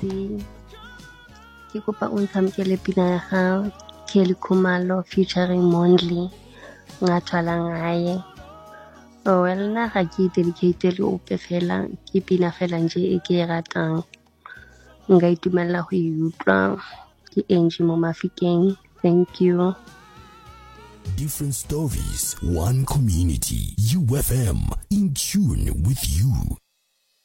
ke kopa o ntshamekele pina ya ga Kelly Khumalo featuring Mondli ngathwala ngaye. Well, nna ga ke dedicate le ope fela, ke pina fela nje e ke e ratang. Nka itumelela go e utlwa. Ke Angie mo Mafikeng. Thank you. Different stories, one community. UFM, in tune with you.